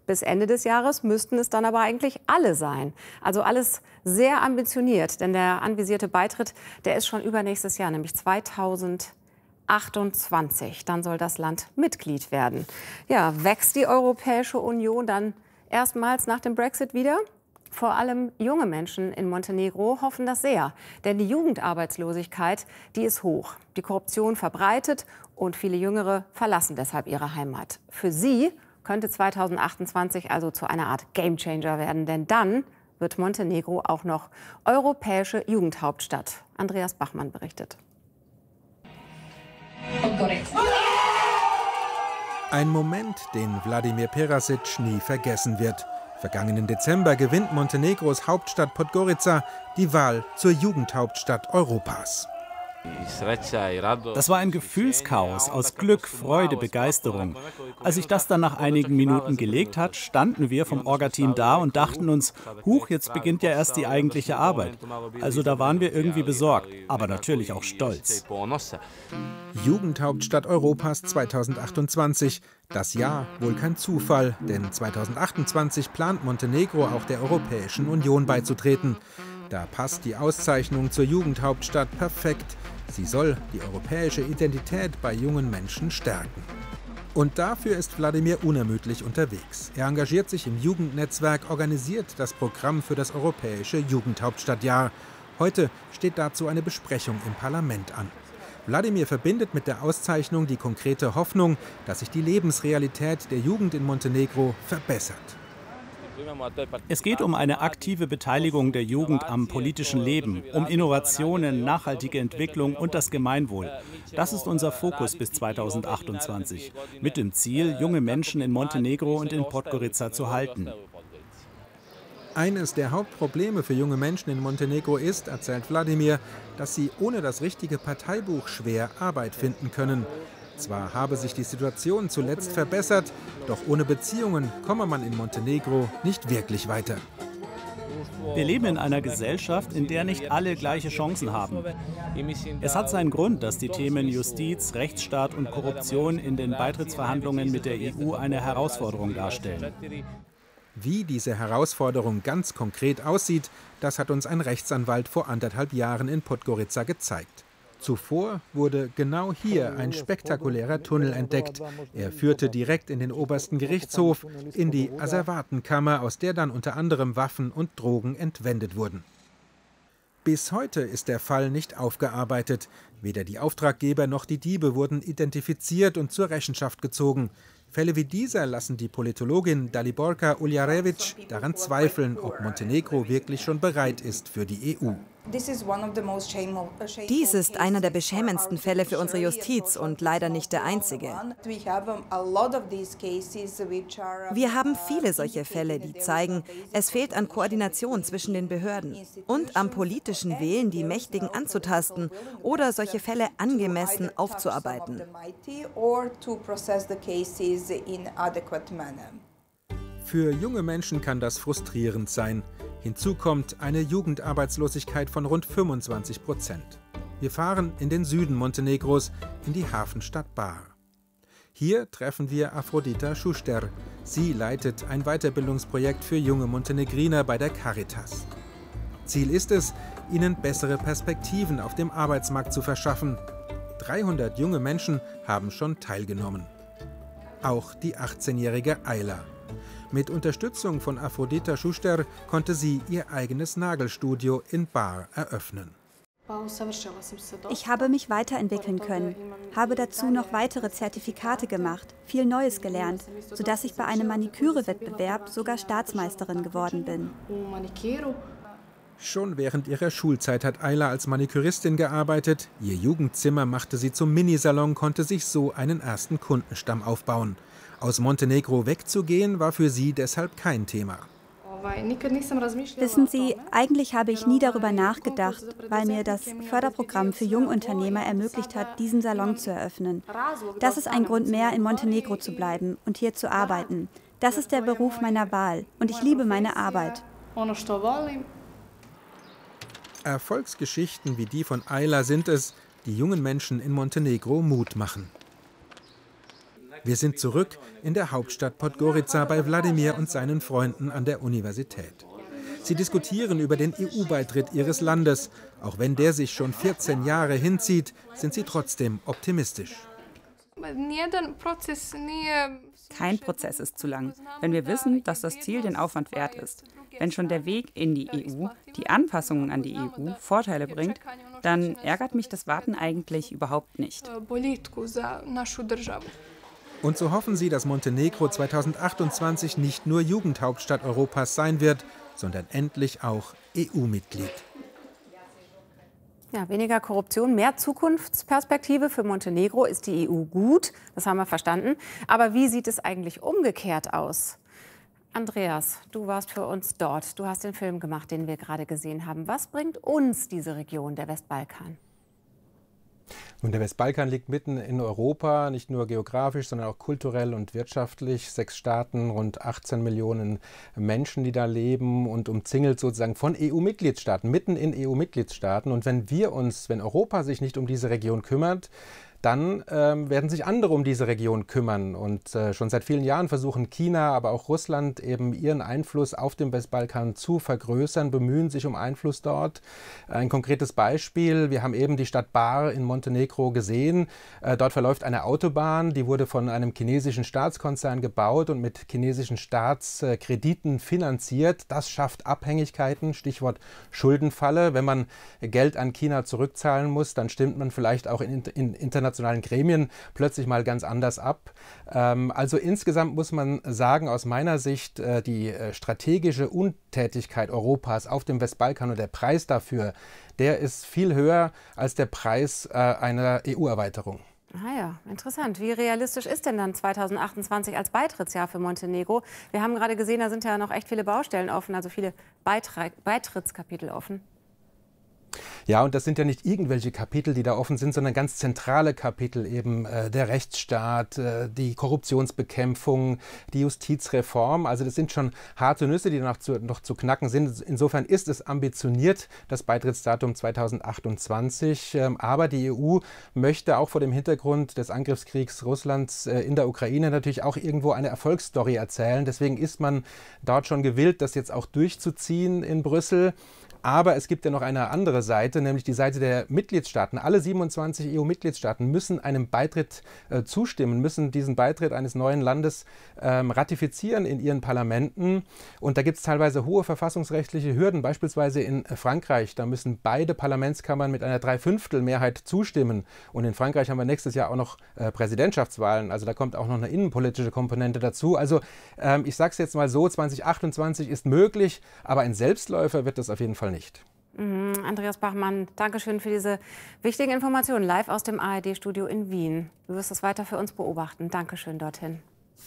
Bis Ende des Jahres müssten es dann aber eigentlich alle sein. Also alles sehr ambitioniert, denn der anvisierte Beitritt, der ist schon übernächstes Jahr, nämlich 2028. Dann soll das Land Mitglied werden. Ja, wächst die Europäische Union dann erstmals nach dem Brexit wieder? Vor allem junge Menschen in Montenegro hoffen das sehr. Denn die Jugendarbeitslosigkeit, die ist hoch. Die Korruption verbreitet und viele Jüngere verlassen deshalb ihre Heimat. Für sie könnte 2028 also zu einer Art Gamechanger werden. Denn dann wird Montenegro auch noch europäische Jugendhauptstadt. Andreas Bachmann berichtet. Ein Moment, den Vladimir Perasic nie vergessen wird. Vergangenen Dezember gewinnt Montenegros Hauptstadt Podgorica die Wahl zur Jugendhauptstadt Europas. Das war ein Gefühlschaos aus Glück, Freude, Begeisterung. Als sich das dann nach einigen Minuten gelegt hat, standen wir vom Orga-Team da und dachten uns, huch, jetzt beginnt ja erst die eigentliche Arbeit. Also da waren wir irgendwie besorgt, aber natürlich auch stolz. Jugendhauptstadt Europas 2028. Das Jahr wohl kein Zufall, denn 2028 plant Montenegro auch der Europäischen Union beizutreten. Da passt die Auszeichnung zur Jugendhauptstadt perfekt. Sie soll die europäische Identität bei jungen Menschen stärken. Und dafür ist Wladimir unermüdlich unterwegs. Er engagiert sich im Jugendnetzwerk, organisiert das Programm für das europäische Jugendhauptstadtjahr. Heute steht dazu eine Besprechung im Parlament an. Wladimir verbindet mit der Auszeichnung die konkrete Hoffnung, dass sich die Lebensrealität der Jugend in Montenegro verbessert. Es geht um eine aktive Beteiligung der Jugend am politischen Leben, um Innovationen, nachhaltige Entwicklung und das Gemeinwohl. Das ist unser Fokus bis 2028, mit dem Ziel, junge Menschen in Montenegro und in Podgorica zu halten. Eines der Hauptprobleme für junge Menschen in Montenegro ist, erzählt Wladimir, dass sie ohne das richtige Parteibuch schwer Arbeit finden können. Zwar habe sich die Situation zuletzt verbessert, doch ohne Beziehungen komme man in Montenegro nicht wirklich weiter. Wir leben in einer Gesellschaft, in der nicht alle gleiche Chancen haben. Es hat seinen Grund, dass die Themen Justiz, Rechtsstaat und Korruption in den Beitrittsverhandlungen mit der EU eine Herausforderung darstellen. Wie diese Herausforderung ganz konkret aussieht, das hat uns ein Rechtsanwalt vor 1,5 Jahren in Podgorica gezeigt. Zuvor wurde genau hier ein spektakulärer Tunnel entdeckt. Er führte direkt in den obersten Gerichtshof, in die Asservatenkammer, aus der dann unter anderem Waffen und Drogen entwendet wurden. Bis heute ist der Fall nicht aufgearbeitet. Weder die Auftraggeber noch die Diebe wurden identifiziert und zur Rechenschaft gezogen. Fälle wie dieser lassen die Politologin Daliborka Uljarevic daran zweifeln, ob Montenegro wirklich schon bereit ist für die EU. Dies ist einer der beschämendsten Fälle für unsere Justiz und leider nicht der einzige. Wir haben viele solche Fälle, die zeigen, es fehlt an Koordination zwischen den Behörden und am politischen Willen, die Mächtigen anzutasten oder solche Fälle angemessen aufzuarbeiten. Für junge Menschen kann das frustrierend sein. Hinzu kommt eine Jugendarbeitslosigkeit von rund 25%. Wir fahren in den Süden Montenegros, in die Hafenstadt Bar. Hier treffen wir Afrodita Schuster. Sie leitet ein Weiterbildungsprojekt für junge Montenegriner bei der Caritas. Ziel ist es, ihnen bessere Perspektiven auf dem Arbeitsmarkt zu verschaffen. 300 junge Menschen haben schon teilgenommen. Auch die 18-jährige Ayla. Mit Unterstützung von Afrodita Schuster konnte sie ihr eigenes Nagelstudio in Bar eröffnen. Ich habe mich weiterentwickeln können, habe dazu noch weitere Zertifikate gemacht, viel Neues gelernt, sodass ich bei einem Maniküre-Wettbewerb sogar Staatsmeisterin geworden bin. Schon während ihrer Schulzeit hat Ayla als Maniküristin gearbeitet. Ihr Jugendzimmer machte sie zum Minisalon, konnte sich so einen ersten Kundenstamm aufbauen. Aus Montenegro wegzugehen, war für sie deshalb kein Thema. Wissen Sie, eigentlich habe ich nie darüber nachgedacht, weil mir das Förderprogramm für Jungunternehmer ermöglicht hat, diesen Salon zu eröffnen. Das ist ein Grund mehr, in Montenegro zu bleiben und hier zu arbeiten. Das ist der Beruf meiner Wahl und ich liebe meine Arbeit. Erfolgsgeschichten wie die von Ayla sind es, die jungen Menschen in Montenegro Mut machen. Wir sind zurück in der Hauptstadt Podgorica bei Wladimir und seinen Freunden an der Universität. Sie diskutieren über den EU-Beitritt ihres Landes. Auch wenn der sich schon 14 Jahre hinzieht, sind sie trotzdem optimistisch. Kein Prozess ist zu lang, wenn wir wissen, dass das Ziel den Aufwand wert ist. Wenn schon der Weg in die EU, die Anpassungen an die EU, Vorteile bringt, dann ärgert mich das Warten eigentlich überhaupt nicht. Und so hoffen sie, dass Montenegro 2028 nicht nur Jugendhauptstadt Europas sein wird, sondern endlich auch EU-Mitglied. Ja, weniger Korruption, mehr Zukunftsperspektive für Montenegro. Ist die EU gut? Das haben wir verstanden. Aber wie sieht es eigentlich umgekehrt aus? Andreas, du warst für uns dort. Du hast den Film gemacht, den wir gerade gesehen haben. Was bringt uns diese Region, der Westbalkan? Und der Westbalkan liegt mitten in Europa, nicht nur geografisch, sondern auch kulturell und wirtschaftlich. 6 Staaten, rund 18 Millionen Menschen, die da leben und umzingelt sozusagen von EU-Mitgliedstaaten, mitten in EU-Mitgliedstaaten. Und wenn Europa sich nicht um diese Region kümmert, dann werden sich andere um diese Region kümmern. Und schon seit vielen Jahren versuchen China, aber auch Russland eben ihren Einfluss auf dem Westbalkan zu vergrößern, bemühen sich um Einfluss dort. Ein konkretes Beispiel, wir haben eben die Stadt Bar in Montenegro gesehen. Dort verläuft eine Autobahn, die wurde von einem chinesischen Staatskonzern gebaut und mit chinesischen Staatskrediten finanziert. Das schafft Abhängigkeiten, Stichwort Schuldenfalle. Wenn man Geld an China zurückzahlen muss, dann stimmt man vielleicht auch in internationalen Gremien plötzlich mal ganz anders ab. Also insgesamt muss man sagen, aus meiner Sicht, die strategische Untätigkeit Europas auf dem Westbalkan und der Preis dafür, der ist viel höher als der Preis einer EU-Erweiterung. Ah ja, interessant. Wie realistisch ist denn dann 2028 als Beitrittsjahr für Montenegro? Wir haben gerade gesehen, da sind ja noch echt viele Baustellen offen, also viele Beitrittskapitel offen. Ja, und das sind ja nicht irgendwelche Kapitel, die da offen sind, sondern ganz zentrale Kapitel, eben der Rechtsstaat, die Korruptionsbekämpfung, die Justizreform. Also das sind schon harte Nüsse, die noch zu knacken sind. Insofern ist es ambitioniert, das Beitrittsdatum 2028. Aber die EU möchte auch vor dem Hintergrund des Angriffskriegs Russlands in der Ukraine natürlich auch irgendwo eine Erfolgsstory erzählen. Deswegen ist man dort schon gewillt, das jetzt auch durchzuziehen in Brüssel. Aber es gibt ja noch eine andere Seite, nämlich die Seite der Mitgliedstaaten. Alle 27 EU-Mitgliedstaaten müssen einem Beitritt zustimmen, müssen diesen Beitritt eines neuen Landes ratifizieren in ihren Parlamenten. Und da gibt es teilweise hohe verfassungsrechtliche Hürden, beispielsweise in Frankreich. Da müssen beide Parlamentskammern mit einer 3/5-Mehrheit zustimmen. Und in Frankreich haben wir nächstes Jahr auch noch Präsidentschaftswahlen. Also da kommt auch noch eine innenpolitische Komponente dazu. Also ich sage es jetzt mal so, 2028 ist möglich, aber ein Selbstläufer wird das auf jeden Fall nicht. Andreas Bachmann, danke schön für diese wichtigen Informationen live aus dem ARD-Studio in Wien. Du wirst es weiter für uns beobachten. Dankeschön dorthin.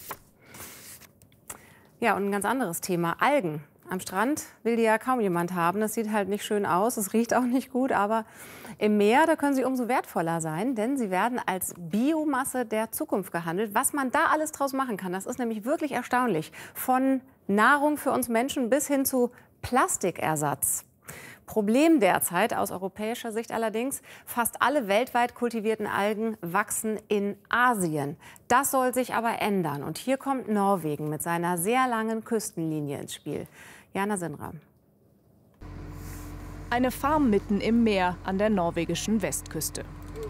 Ja, und ein ganz anderes Thema, Algen. Am Strand will die ja kaum jemand haben. Das sieht halt nicht schön aus, es riecht auch nicht gut, aber im Meer, da können sie umso wertvoller sein, denn sie werden als Biomasse der Zukunft gehandelt. Was man da alles draus machen kann, das ist nämlich wirklich erstaunlich. Von Nahrung für uns Menschen bis hin zu Plastikersatz. Problem derzeit aus europäischer Sicht allerdings, fast alle weltweit kultivierten Algen wachsen in Asien. Das soll sich aber ändern. Und hier kommt Norwegen mit seiner sehr langen Küstenlinie ins Spiel. Jana Sinra. Eine Farm mitten im Meer an der norwegischen Westküste.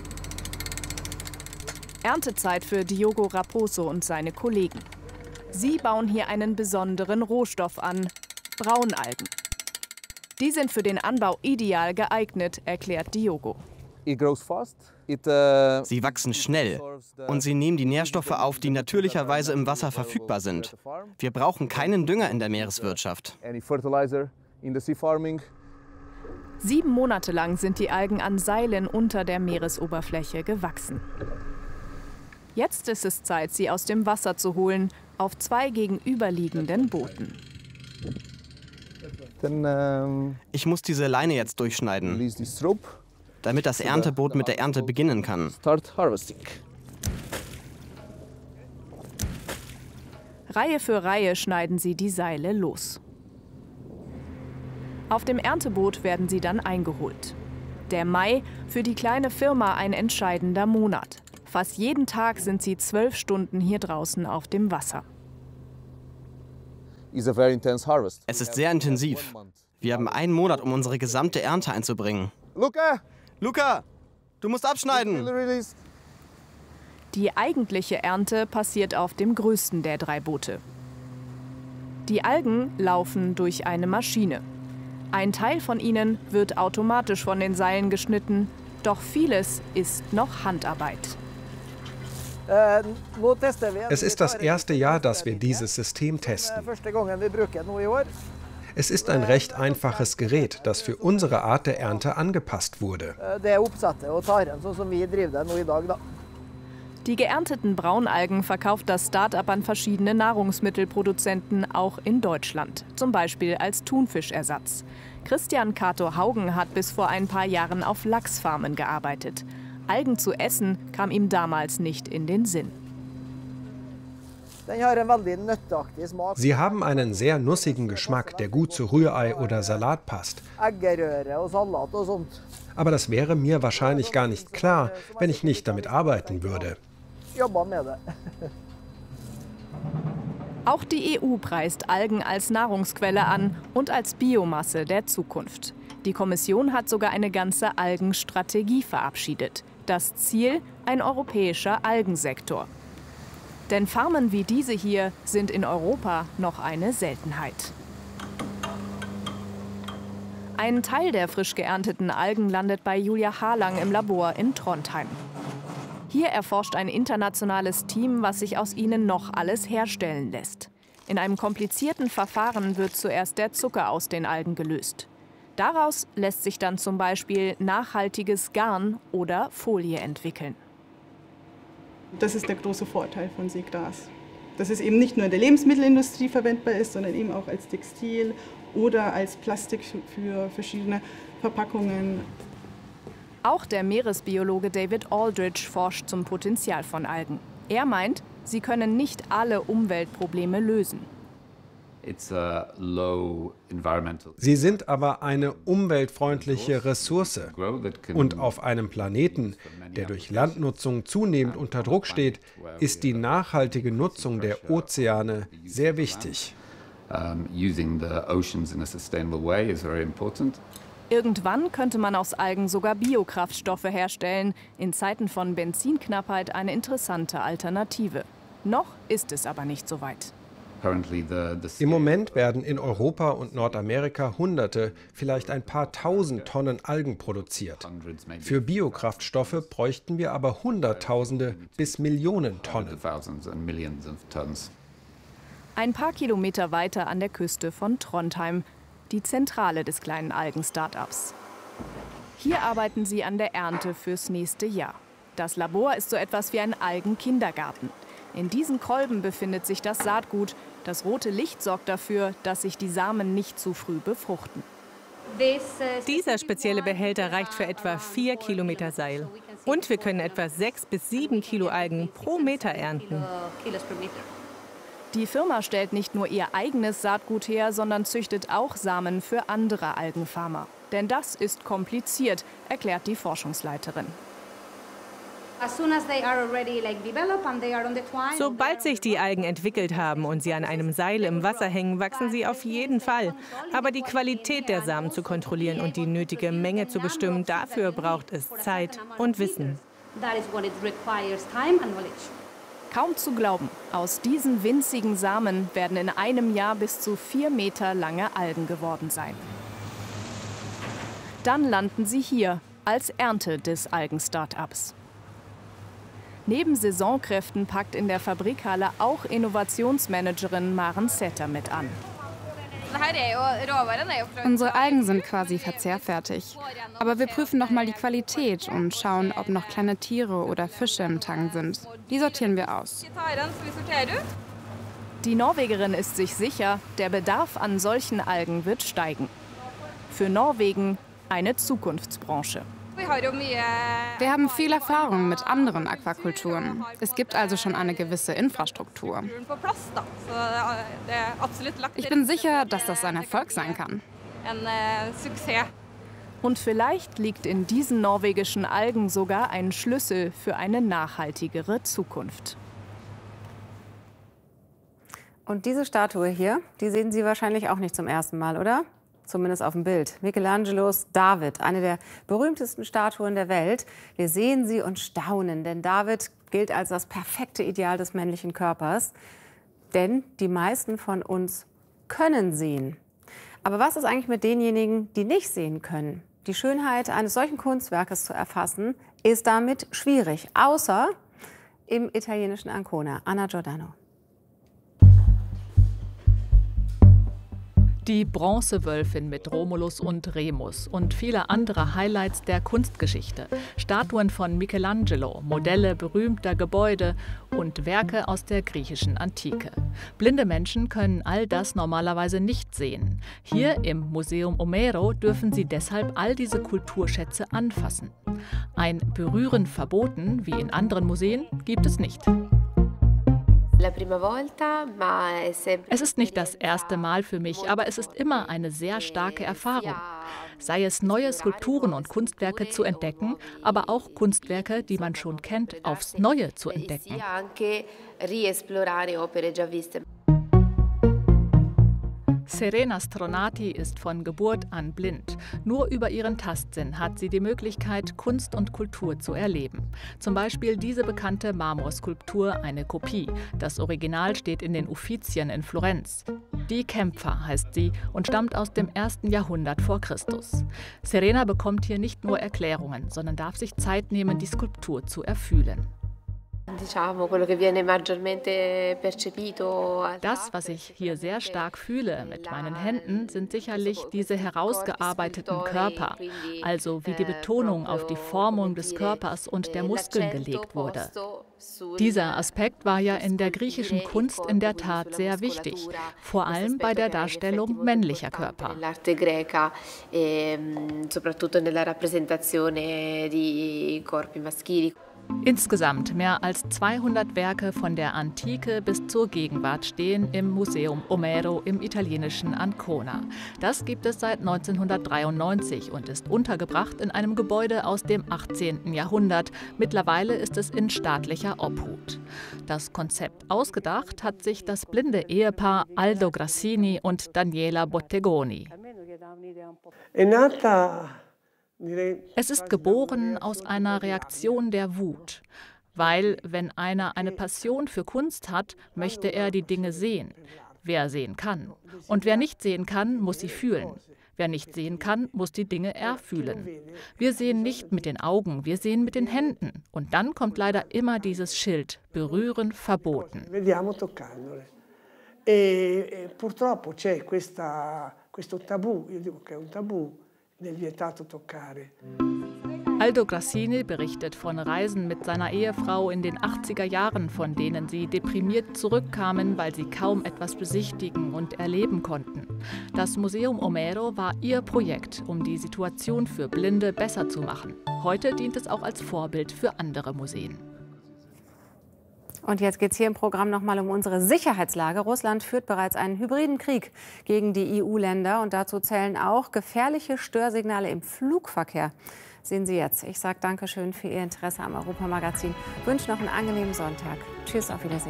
Erntezeit für Diogo Raposo und seine Kollegen. Sie bauen hier einen besonderen Rohstoff an, Braunalgen. Die sind für den Anbau ideal geeignet, erklärt Diogo. Sie wachsen schnell und sie nehmen die Nährstoffe auf, die natürlicherweise im Wasser verfügbar sind. Wir brauchen keinen Dünger in der Meereswirtschaft. 7 Monate lang sind die Algen an Seilen unter der Meeresoberfläche gewachsen. Jetzt ist es Zeit, sie aus dem Wasser zu holen, auf 2 gegenüberliegenden Booten. Ich muss diese Leine jetzt durchschneiden, damit das Ernteboot mit der Ernte beginnen kann. Reihe für Reihe schneiden sie die Seile los. Auf dem Ernteboot werden sie dann eingeholt. Der Mai, für die kleine Firma ein entscheidender Monat. Fast jeden Tag sind sie 12 Stunden hier draußen auf dem Wasser. Es ist sehr intensiv. Wir haben einen Monat, um unsere gesamte Ernte einzubringen. Luca, du musst abschneiden. Die eigentliche Ernte passiert auf dem größten der 3 Boote. Die Algen laufen durch eine Maschine. Ein Teil von ihnen wird automatisch von den Seilen geschnitten, doch vieles ist noch Handarbeit. Es ist das erste Jahr, dass wir dieses System testen. Es ist ein recht einfaches Gerät, das für unsere Art der Ernte angepasst wurde. Die geernteten Braunalgen verkauft das Start-up an verschiedene Nahrungsmittelproduzenten, auch in Deutschland, zum Beispiel als Thunfischersatz. Christian Cato Haugen hat bis vor ein paar Jahren auf Lachsfarmen gearbeitet. Algen zu essen kam ihm damals nicht in den Sinn. Sie haben einen sehr nussigen Geschmack, der gut zu Rührei oder Salat passt. Aber das wäre mir wahrscheinlich gar nicht klar, wenn ich nicht damit arbeiten würde. Auch die EU preist Algen als Nahrungsquelle an und als Biomasse der Zukunft. Die Kommission hat sogar eine ganze Algenstrategie verabschiedet. Das Ziel: ein europäischer Algensektor. Denn Farmen wie diese hier sind in Europa noch eine Seltenheit. Ein Teil der frisch geernteten Algen landet bei Julia Harlang im Labor in Trondheim. Hier erforscht ein internationales Team, was sich aus ihnen noch alles herstellen lässt. In einem komplizierten Verfahren wird zuerst der Zucker aus den Algen gelöst. Daraus lässt sich dann zum Beispiel nachhaltiges Garn oder Folie entwickeln. Das ist der große Vorteil von Seegras. Dass es eben nicht nur in der Lebensmittelindustrie verwendbar ist, sondern eben auch als Textil oder als Plastik für verschiedene Verpackungen. Auch der Meeresbiologe David Aldridge forscht zum Potenzial von Algen. Er meint, sie können nicht alle Umweltprobleme lösen. Sie sind aber eine umweltfreundliche Ressource. Und auf einem Planeten, der durch Landnutzung zunehmend unter Druck steht, ist die nachhaltige Nutzung der Ozeane sehr wichtig. Irgendwann könnte man aus Algen sogar Biokraftstoffe herstellen. In Zeiten von Benzinknappheit eine interessante Alternative. Noch ist es aber nicht so weit. Im Moment werden in Europa und Nordamerika Hunderte, vielleicht ein paar tausend Tonnen Algen produziert. Für Biokraftstoffe bräuchten wir aber Hunderttausende bis Millionen Tonnen. Ein paar Kilometer weiter an der Küste von Trondheim, die Zentrale des kleinen Algen-Startups. Hier arbeiten sie an der Ernte fürs nächste Jahr. Das Labor ist so etwas wie ein Algenkindergarten. In diesen Kolben befindet sich das Saatgut. Das rote Licht sorgt dafür, dass sich die Samen nicht zu früh befruchten. Dieser spezielle Behälter reicht für etwa 4 Kilometer Seil. Und wir können etwa 6 bis 7 Kilo Algen pro Meter ernten. Die Firma stellt nicht nur ihr eigenes Saatgut her, sondern züchtet auch Samen für andere Algenfarmer. Denn das ist kompliziert, erklärt die Forschungsleiterin. Sobald sich die Algen entwickelt haben und sie an einem Seil im Wasser hängen, wachsen sie auf jeden Fall. Aber die Qualität der Samen zu kontrollieren und die nötige Menge zu bestimmen, dafür braucht es Zeit und Wissen. Kaum zu glauben, aus diesen winzigen Samen werden in einem Jahr bis zu 4 Meter lange Algen geworden sein. Dann landen sie hier als Ernte des Algen-Startups. Neben Saisonkräften packt in der Fabrikhalle auch Innovationsmanagerin Maren Setter mit an. Unsere Algen sind quasi verzehrfertig. Aber wir prüfen noch mal die Qualität und schauen, ob noch kleine Tiere oder Fische im Tank sind. Die sortieren wir aus. Die Norwegerin ist sich sicher, der Bedarf an solchen Algen wird steigen. Für Norwegen eine Zukunftsbranche. Wir haben viel Erfahrung mit anderen Aquakulturen. Es gibt also schon eine gewisse Infrastruktur. Ich bin sicher, dass das ein Erfolg sein kann. Und vielleicht liegt in diesen norwegischen Algen sogar ein Schlüssel für eine nachhaltigere Zukunft. Und diese Statue hier, die sehen Sie wahrscheinlich auch nicht zum ersten Mal, oder? Zumindest auf dem Bild. Michelangelos David, eine der berühmtesten Statuen der Welt. Wir sehen sie und staunen, denn David gilt als das perfekte Ideal des männlichen Körpers. Denn die meisten von uns können sehen. Aber was ist eigentlich mit denjenigen, die nicht sehen können? Die Schönheit eines solchen Kunstwerkes zu erfassen, ist damit schwierig, außer im italienischen Ancona. Anna Giordano. Die Bronzewölfin mit Romulus und Remus und viele andere Highlights der Kunstgeschichte. Statuen von Michelangelo, Modelle berühmter Gebäude und Werke aus der griechischen Antike. Blinde Menschen können all das normalerweise nicht sehen. Hier im Museum Omero dürfen sie deshalb all diese Kulturschätze anfassen. Ein Berühren verboten, wie in anderen Museen, gibt es nicht. Es ist nicht das erste Mal für mich, aber es ist immer eine sehr starke Erfahrung. Sei es neue Skulpturen und Kunstwerke zu entdecken, aber auch Kunstwerke, die man schon kennt, aufs Neue zu entdecken. Serena Stronati ist von Geburt an blind. Nur über ihren Tastsinn hat sie die Möglichkeit, Kunst und Kultur zu erleben. Zum Beispiel diese bekannte Marmorskulptur, eine Kopie. Das Original steht in den Uffizien in Florenz. Die Kämpfer heißt sie und stammt aus dem 1. Jahrhundert vor Christus. Serena bekommt hier nicht nur Erklärungen, sondern darf sich Zeit nehmen, die Skulptur zu erfühlen. Das, was ich hier sehr stark fühle mit meinen Händen, sind sicherlich diese herausgearbeiteten Körper, also wie die Betonung auf die Formung des Körpers und der Muskeln gelegt wurde. Dieser Aspekt war ja in der griechischen Kunst in der Tat sehr wichtig, vor allem bei der Darstellung männlicher Körper. Insgesamt mehr als 200 Werke von der Antike bis zur Gegenwart stehen im Museum Omero im italienischen Ancona. Das gibt es seit 1993 und ist untergebracht in einem Gebäude aus dem 18. Jahrhundert. Mittlerweile ist es in staatlicher Obhut. Das Konzept ausgedacht hat sich das blinde Ehepaar Aldo Grassini und Daniela Bottegoni. Es ist geboren aus einer Reaktion der Wut, weil, wenn einer eine Passion für Kunst hat, möchte er die Dinge sehen. Wer sehen kann. Und wer nicht sehen kann, muss sie fühlen. Wer nicht sehen kann, muss die Dinge erfühlen. Wir sehen nicht mit den Augen, wir sehen mit den Händen. Und dann kommt leider immer dieses Schild, berühren verboten. Purtroppo c'è questo tabù, io dico che è un tabù. Aldo Grassini berichtet von Reisen mit seiner Ehefrau in den 80er Jahren, von denen sie deprimiert zurückkamen, weil sie kaum etwas besichtigen und erleben konnten. Das Museum Omero war ihr Projekt, um die Situation für Blinde besser zu machen. Heute dient es auch als Vorbild für andere Museen. Und jetzt geht es hier im Programm noch mal um unsere Sicherheitslage. Russland führt bereits einen hybriden Krieg gegen die EU-Länder. Und dazu zählen auch gefährliche Störsignale im Flugverkehr. Sehen Sie jetzt. Ich sage Dankeschön für Ihr Interesse am Europamagazin. Wünsche noch einen angenehmen Sonntag. Tschüss, auf Wiedersehen.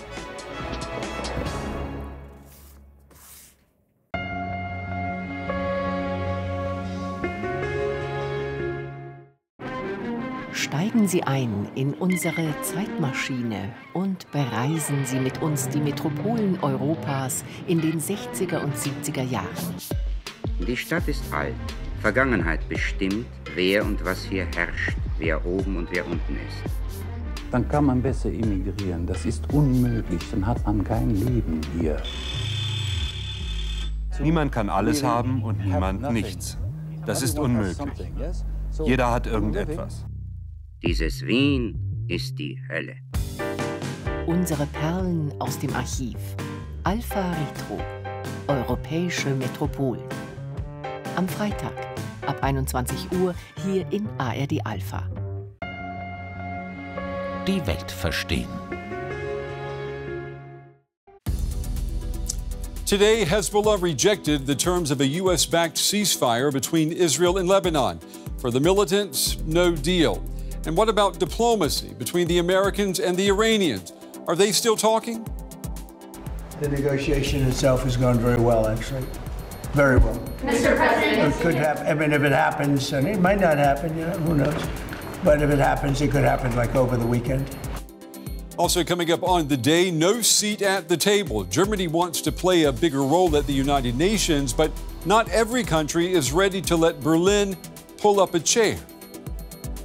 Steigen Sie ein in unsere Zeitmaschine und bereisen Sie mit uns die Metropolen Europas in den 60er und 70er Jahren. Die Stadt ist alt, Vergangenheit bestimmt, wer und was hier herrscht, wer oben und wer unten ist. Dann kann man besser emigrieren. Das ist unmöglich, dann hat man kein Leben hier. Niemand kann alles haben und niemand nichts. Das ist unmöglich. Jeder hat irgendetwas. Dieses Wien ist die Hölle. Unsere Perlen aus dem Archiv. Alpha Retro. Europäische Metropolen. Am Freitag ab 21 Uhr hier in ARD Alpha. Die Welt verstehen. Today, Hezbollah rejected the terms of a U.S.-backed ceasefire between Israel and Lebanon. For the militants, no deal. And what about diplomacy between the Americans and the Iranians? Are they still talking? The negotiation itself has gone very well, actually. Very well. Mr. President. It could happen. I mean, if it happens, and it might not happen, who knows? But if it happens, it could happen like over the weekend. Also coming up on the day, no seat at the table. Germany wants to play a bigger role at the United Nations, but not every country is ready to let Berlin pull up a chair.